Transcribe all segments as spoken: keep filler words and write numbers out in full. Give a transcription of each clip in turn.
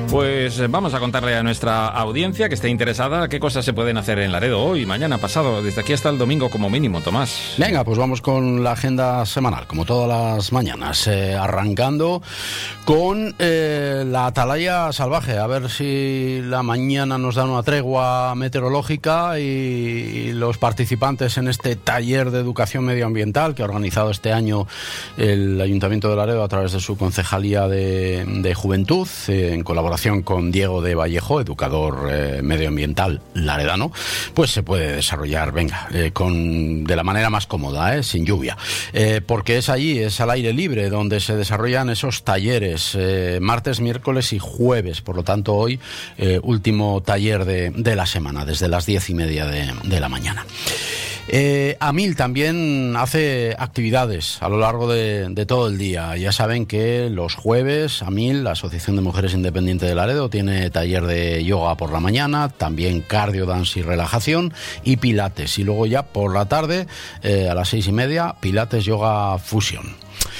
Pues vamos a contarle a nuestra audiencia que esté interesada qué cosas se pueden hacer en Laredo hoy, mañana, pasado, desde aquí hasta el domingo como mínimo, Tomás. Venga, pues vamos con la agenda semanal, como todas las mañanas, eh, arrancando con eh, la atalaya salvaje, a ver si la mañana nos da una tregua meteorológica y, y los participantes en este taller de educación medioambiental que ha organizado este año el Ayuntamiento de Laredo a través de su Concejalía de, de Juventud, eh, en colaboración con Diego de Vallejo, educador eh, medioambiental laredano, pues se puede desarrollar, venga, eh, con de la manera más cómoda, eh, sin lluvia, eh, porque es allí, es al aire libre donde se desarrollan esos talleres, eh, martes, miércoles y jueves, por lo tanto hoy eh, último taller de, de la semana, desde las diez y media de, de la mañana. Eh, AMIL también hace actividades a lo largo de, de todo el día. Ya saben que los jueves AMIL, la Asociación de Mujeres Independientes de Laredo, tiene taller de yoga por la mañana, también cardio, dance y relajación y pilates. Y luego ya por la tarde, eh, a las seis y media, pilates, yoga, fusión.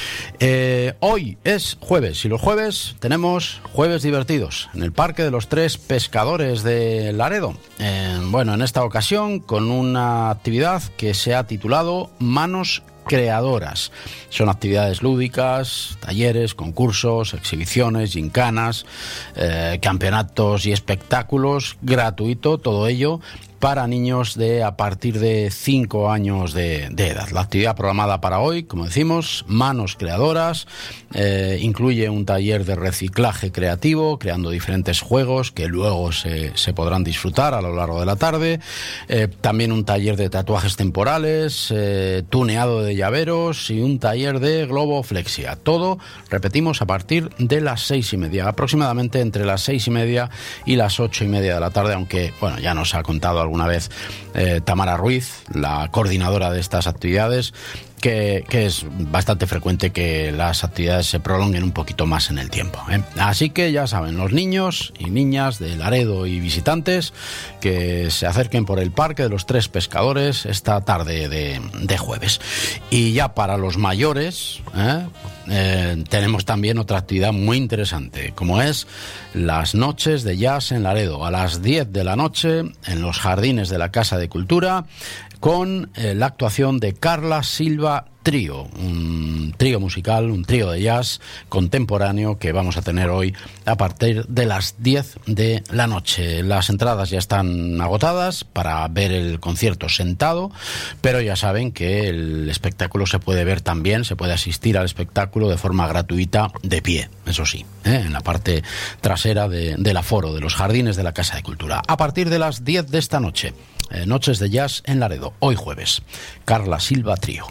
Eh, hoy es jueves y los jueves tenemos jueves divertidos en el Parque de los Tres Pescadores de Laredo. Eh, bueno, en esta ocasión con una actividad que se ha titulado Manos Creadoras. Son actividades lúdicas, talleres, concursos, exhibiciones, gincanas, eh, campeonatos y espectáculos, gratuito, todo ello para niños de a partir de cinco años de, de edad. La actividad programada para hoy, como decimos, Manos Creadoras, eh, incluye un taller de reciclaje creativo, creando diferentes juegos que luego se, se podrán disfrutar a lo largo de la tarde, eh, también un taller de tatuajes temporales, eh, tuneado de llaveros y un taller de globoflexia. Todo, repetimos, a partir de las seis y media, aproximadamente entre las seis y media y las ocho y media de la tarde, aunque, bueno, ya nos ha contado alguna vez eh, Tamara Ruiz, la coordinadora de estas actividades, que, que es bastante frecuente que las actividades se prolonguen un poquito más en el tiempo, ¿eh? Así que ya saben, los niños y niñas de Laredo y visitantes que se acerquen por el Parque de los Tres Pescadores esta tarde de, de jueves. Y ya para los mayores, ¿eh? Eh, tenemos también otra actividad muy interesante, como es las noches de jazz en Laredo, a las diez de la noche en los jardines de la Casa de Cultura, con eh, la actuación de Carla Silva Trío, un trío musical, un trío de jazz contemporáneo que vamos a tener hoy a partir de las diez de la noche. Las entradas ya están agotadas para ver el concierto sentado, pero ya saben que el espectáculo se puede ver también, se puede asistir al espectáculo de forma gratuita de pie, eso sí, ¿eh? en la parte trasera de, del aforo de los jardines de la Casa de Cultura. A partir de las diez de esta noche, eh, noches de jazz en Laredo, hoy jueves, Carla Silva Trío.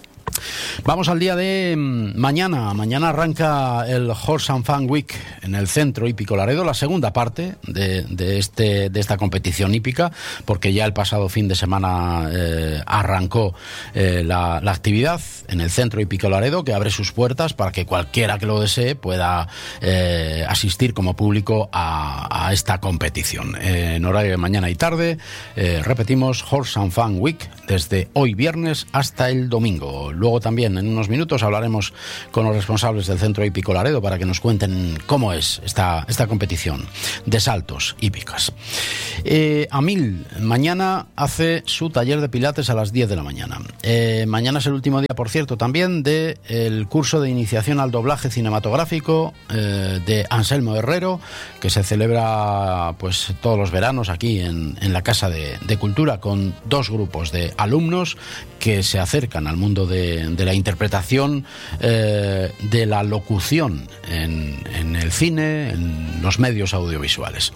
Vamos al día de mañana. Mañana arranca el Horse and Fun Week en el Centro Hípico Laredo, la segunda parte de, de, este, de esta competición hípica, porque ya el pasado fin de semana eh, arrancó eh, la, la actividad en el Centro Hípico Laredo, que abre sus puertas para que cualquiera que lo desee pueda eh, asistir como público a, a esta competición. Eh, en horario de mañana y tarde, eh, repetimos, Horse and Fun Week desde hoy viernes hasta el domingo. Luego también en unos minutos hablaremos con los responsables del Centro Hípico Laredo para que nos cuenten cómo es esta, esta competición de saltos hípicas. Eh, AMIL mañana hace su taller de pilates a las diez de la mañana. Eh, mañana es el último día, por cierto, también del curso de iniciación al doblaje cinematográfico eh, de Anselmo Herrero, que se celebra pues todos los veranos aquí en, en la Casa de, de Cultura, con dos grupos de alumnos que se acercan al mundo de, de la interpretación, eh, de la locución en, en el cine, en los medios audiovisuales.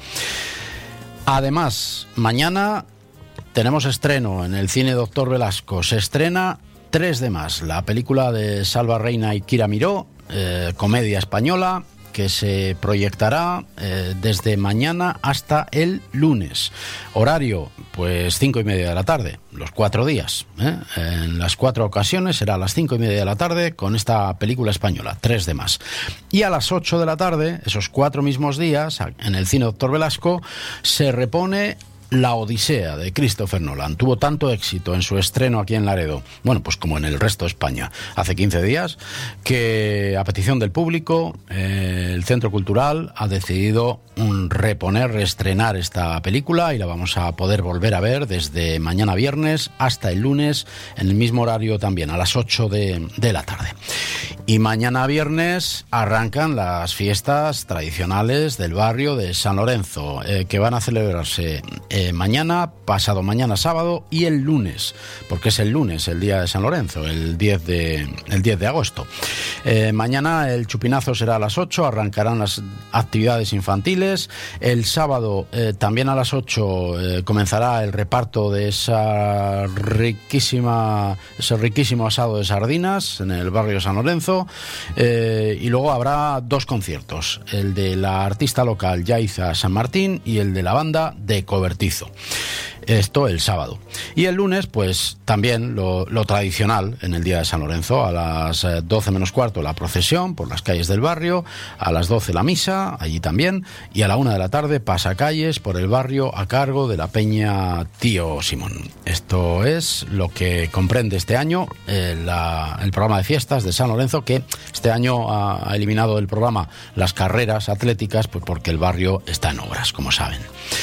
Además, mañana tenemos estreno en el Cine Doctor Velasco. Se estrena Tres de Más, la película de Salva Reina y Kira Miró, eh, comedia española, que se proyectará eh, desde mañana hasta el lunes. Horario, pues cinco y media de la tarde, los cuatro días. ¿eh? En las cuatro ocasiones será a las cinco y media de la tarde con esta película española, Tres de Más. Y a las ocho de la tarde, esos cuatro mismos días, en el Cine Doctor Velasco, se repone La Odisea, de Christopher Nolan, tuvo tanto éxito en su estreno aquí en Laredo, bueno, pues como en el resto de España, hace quince días, que a petición del público, eh, el Centro Cultural ha decidido un reponer, reestrenar esta película y la vamos a poder volver a ver desde mañana viernes hasta el lunes, en el mismo horario también, a las ocho de, de la tarde. Y mañana viernes arrancan las fiestas tradicionales del barrio de San Lorenzo, eh, que van a celebrarse eh, mañana, pasado mañana sábado y el lunes, porque es el lunes el día de San Lorenzo, el diez de, el diez de agosto. Eh, mañana el chupinazo será a las ocho, arrancarán las actividades infantiles. El sábado eh, también a las ocho eh, comenzará el reparto de esa riquísima, ese riquísimo asado de sardinas en el barrio de San Lorenzo. Eh, y luego habrá dos conciertos, el de la artista local Yaiza San Martín y el de la banda de Cobertizo. Esto el sábado. Y el lunes, pues también lo, lo tradicional en el día de San Lorenzo, a las doce menos cuarto la procesión por las calles del barrio, a las doce la misa, allí también, y a la una de la tarde pasacalles por el barrio a cargo de la Peña Tío Simón. Esto es lo que comprende este año eh, la, el programa de fiestas de San Lorenzo, que este año ha, ha eliminado del programa las carreras atléticas, pues porque el barrio está en obras, como saben.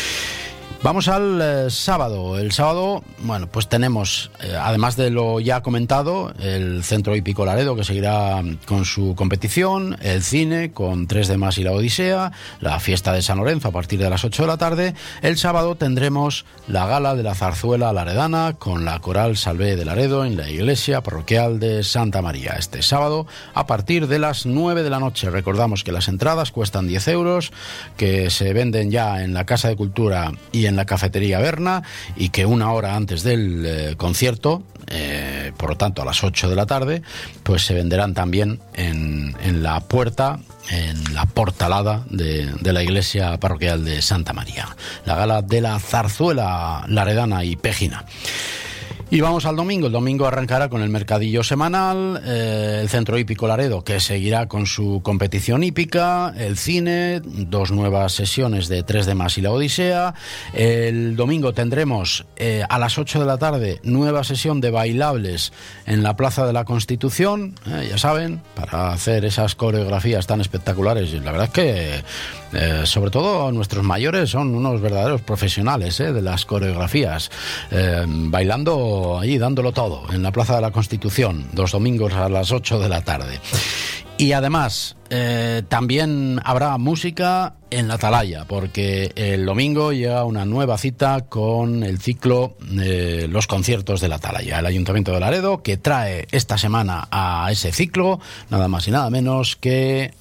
Vamos al eh, sábado. El sábado, bueno, pues tenemos, eh, además de lo ya comentado, el Centro Hípico Laredo, que seguirá con su competición, el cine con tres de más y la Odisea, la fiesta de San Lorenzo a partir de las ocho de la tarde. El sábado tendremos la gala de la zarzuela laredana con la Coral Salvé de Laredo en la iglesia parroquial de Santa María. Este sábado a partir de las nueve de la noche. Recordamos que las entradas cuestan diez euros, que se venden ya en la Casa de Cultura y en en la cafetería Berna, y que una hora antes del eh, concierto, eh, por lo tanto a las ocho de la tarde, pues se venderán también en, en la puerta, en la portalada de, de la iglesia parroquial de Santa María, la gala de la zarzuela laredana y pejina. Y vamos al domingo. El domingo arrancará con el mercadillo semanal, eh, el Centro Hípico Laredo, que seguirá con su competición hípica, el cine, dos nuevas sesiones de tres de más y la Odisea. El domingo tendremos eh, a las ocho de la tarde nueva sesión de bailables en la Plaza de la Constitución, eh, ya saben, para hacer esas coreografías tan espectaculares. Y la verdad es que, eh, sobre todo nuestros mayores, son unos verdaderos profesionales eh, de las coreografías, eh, bailando allí, dándolo todo, en la Plaza de la Constitución, los domingos a las ocho de la tarde. Y además, eh, también habrá música en la Atalaya, porque el domingo llega una nueva cita con el ciclo de los conciertos de la Atalaya. El Ayuntamiento de Laredo, que trae esta semana a ese ciclo, nada más y nada menos que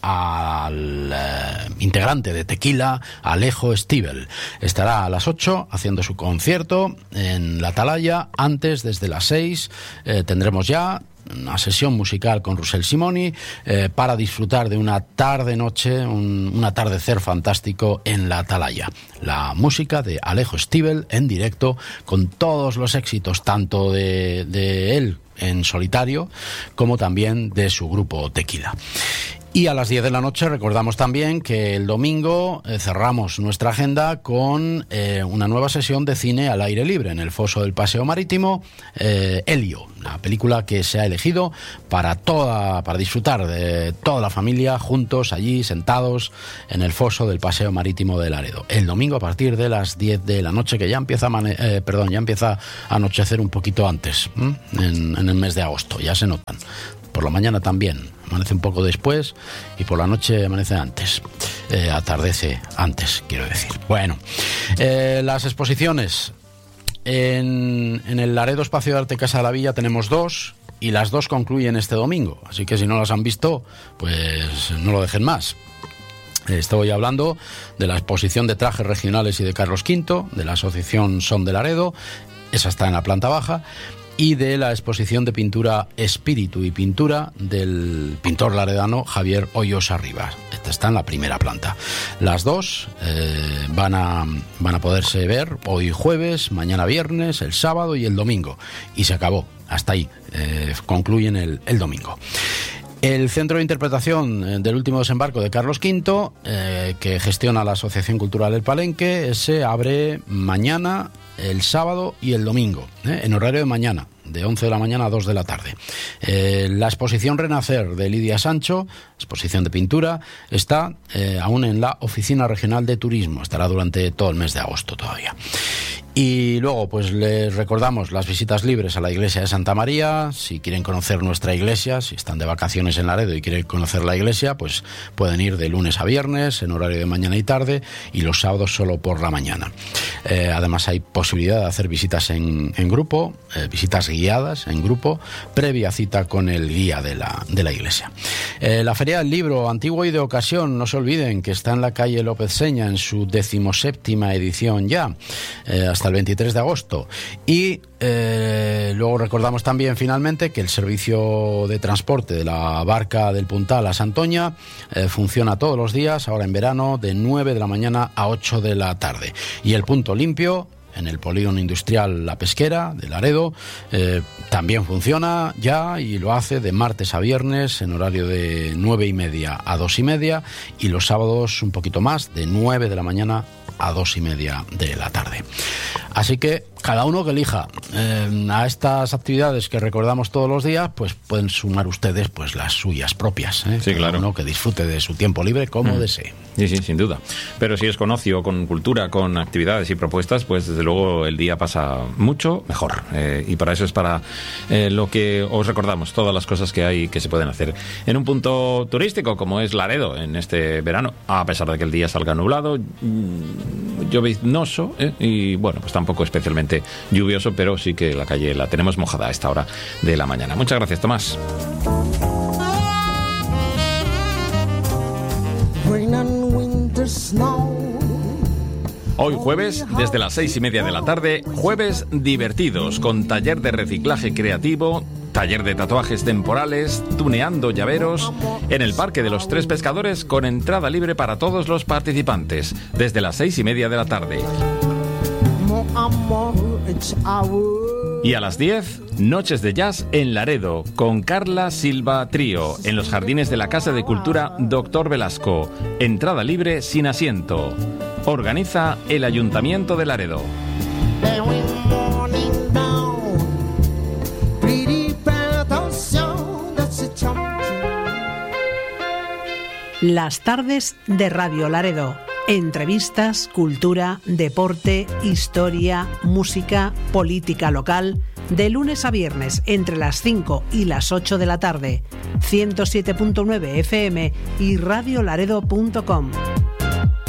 al eh, integrante de Tequila, Alejo Stivel. Estará a las ocho haciendo su concierto en la Atalaya. Antes, desde las seis, eh, tendremos ya una sesión musical con Russell Simoni eh, para disfrutar de una tarde-noche, un, un atardecer fantástico en la Atalaya. La música de Alejo Stivel en directo, con todos los éxitos, tanto de, de él en solitario como también de su grupo Tequila. Y a las diez de la noche recordamos también que el domingo eh, cerramos nuestra agenda con eh, una nueva sesión de cine al aire libre en el foso del Paseo Marítimo, eh, Helio, la película que se ha elegido para toda, para disfrutar de toda la familia juntos allí sentados en el foso del Paseo Marítimo de Laredo. El domingo a partir de las diez de la noche, que ya empieza a mane- eh, perdón, ya empieza a anochecer un poquito antes, en, en el mes de agosto, ya se notan. Por la mañana también, amanece un poco después y por la noche amanece antes, eh, atardece antes, quiero decir. Bueno, eh, las exposiciones en, en el Laredo Espacio de Arte Casa de la Villa tenemos dos, y las dos concluyen este domingo, así que si no las han visto, pues no lo dejen más. Estoy hablando de la exposición de trajes regionales y de Carlos Quinto, de la asociación Son de Laredo, esa está en la planta baja, y de la exposición de pintura Espíritu y Pintura del pintor laredano Javier Hoyos Arribas. Esta está en la primera planta. Las dos eh, van a, van a poderse ver hoy jueves, mañana viernes, el sábado y el domingo. Y se acabó. Hasta ahí. Eh, concluyen el, el domingo. El Centro de Interpretación del Último Desembarco de Carlos quinto, eh, que gestiona la Asociación Cultural El Palenque, se abre mañana, el sábado y el domingo, eh, en horario de mañana, de once de la mañana a dos de la tarde. Eh, la exposición Renacer de Lidia Sancho, exposición de pintura, está eh, aún en la Oficina Regional de Turismo. Estará durante todo el mes de agosto todavía. Y luego, pues les recordamos las visitas libres a la iglesia de Santa María. Si quieren conocer nuestra iglesia, si están de vacaciones en Laredo y quieren conocer la iglesia, pues pueden ir de lunes a viernes en horario de mañana y tarde, y los sábados solo por la mañana. Eh, además hay posibilidad de hacer visitas en, en grupo, eh, visitas guiadas en grupo, previa cita con el guía de la, de la iglesia. Eh, la Feria del Libro, antiguo y de ocasión, no se olviden que está en la calle López Seña en su decimoséptima edición ya, eh, hasta el veintitrés de agosto. Y eh, luego recordamos también finalmente que el servicio de transporte de la barca del Puntal a Santoña eh, funciona todos los días, ahora en verano, de nueve de la mañana a ocho de la tarde. Y el Punto Limpio, en el polígono industrial La Pesquera de Laredo, eh, también funciona ya, y lo hace de martes a viernes en horario de nueve y media a dos y media, y los sábados un poquito más, de nueve de la mañana a dos y media de la tarde. Así que cada uno que elija eh, a estas actividades que recordamos todos los días, pues pueden sumar ustedes pues las suyas propias, ¿eh? Sí, cada claro. uno que disfrute de su tiempo libre como Mm. desee. Sí, sí, sin duda. Pero si es con ocio, con cultura, con actividades y propuestas, pues desde luego el día pasa mucho mejor. Eh, y para eso es para eh, lo que os recordamos, todas las cosas que hay que se pueden hacer en un punto turístico como es Laredo en este verano, a pesar de que el día salga nublado, mm, lloviznoso, eh, y bueno, pues tampoco especialmente lluvioso, pero sí que la calle la tenemos mojada a esta hora de la mañana. Muchas gracias, Tomás. Hoy jueves, desde las seis y media de la tarde, jueves divertidos, con taller de reciclaje creativo, taller de tatuajes temporales, tuneando llaveros, en el Parque de los Tres Pescadores, con entrada libre para todos los participantes, desde las seis y media de la tarde. Y a las diez, noches de jazz en Laredo, con Carla Silva Trío, en los jardines de la Casa de Cultura Doctor Velasco. Entrada libre sin asiento. Organiza el Ayuntamiento de Laredo. Las tardes de Radio Laredo. Entrevistas, cultura, deporte, historia, música, política local. De lunes a viernes entre las cinco y las ocho de la tarde. ciento siete punto nueve F M y radiolaredo punto com.